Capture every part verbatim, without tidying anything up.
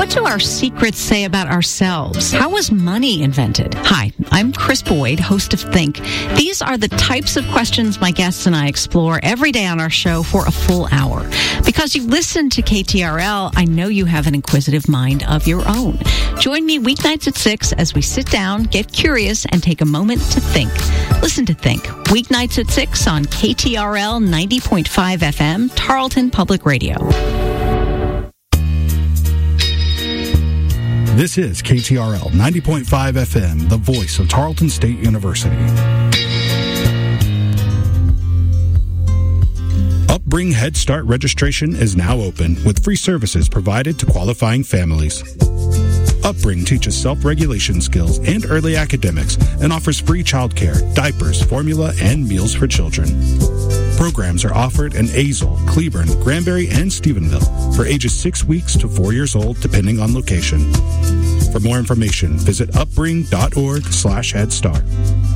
What do our secrets say about ourselves? How was money invented? Hi, I'm Chris Boyd, host of Think. These are the types of questions my guests and I explore every day on our show for a full hour. Because you listen to K T R L, I know you have an inquisitive mind of your own. Join me weeknights at six as we sit down, get curious, and take a moment to think. Listen to Think, weeknights at six on K T R L ninety point five F M, Tarleton Public Radio. This is K T R L ninety point five F M, the voice of Tarleton State University. Upbring Head Start registration is now open with free services provided to qualifying families. Upbring teaches self-regulation skills and early academics and offers free childcare, diapers, formula, and meals for children. Programs are offered in Azle, Cleburne, Granbury, and Stephenville for ages six weeks to four years old, depending on location. For more information, visit upbring.org slash Head Start.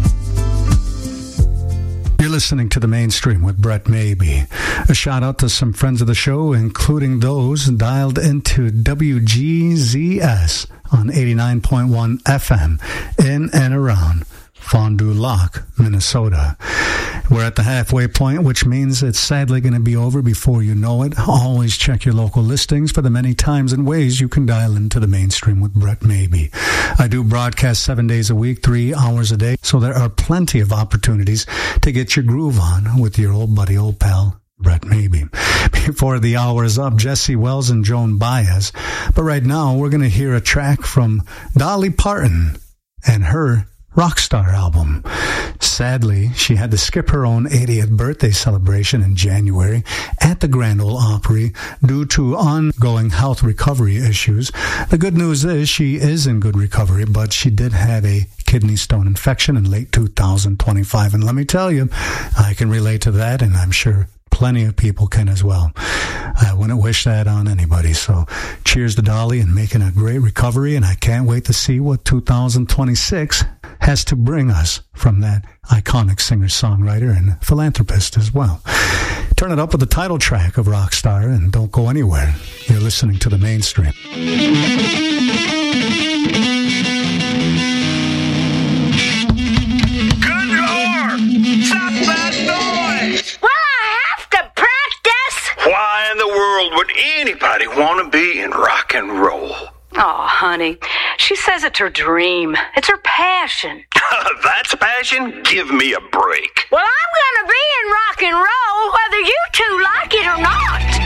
You're listening to The Mainstream with Brett Maybe. A shout out to some friends of the show, including those dialed into W G Z S on eighty-nine point one F M in and around Fond du Lac, Minnesota. We're at the halfway point, which means it's sadly going to be over before you know it. Always check your local listings for the many times and ways you can dial into The Mainstream with Brett Maybe. I do broadcast seven days a week, three hours a day, so there are plenty of opportunities to get your groove on with your old buddy, old pal, Brett Maybe. Before the hour is up, Jesse Wells and Joan Baez. But right now, we're going to hear a track from Dolly Parton and her Rockstar album. Sadly, she had to skip her own eightieth birthday celebration in January at the Grand Ole Opry due to ongoing health recovery issues. The good news is she is in good recovery, but she did have a kidney stone infection in late two thousand twenty-five. And let me tell you, I can relate to that, and I'm sure plenty of people can as well. I wouldn't wish that on anybody. So cheers to Dolly and making a great recovery. And I can't wait to see what two thousand twenty-six has to bring us from that iconic singer-songwriter and philanthropist as well. Turn it up with the title track of Rockstar and don't go anywhere. You're listening to The Mainstream. Good Lord! Stop that noise! Well, I have to practice! Why in the world would anybody want to be in rock and roll? Oh, honey, she says it's her dream. It's her passion. That's passion? Give me a break. Well, I'm gonna be in rock and roll whether you two like it or not.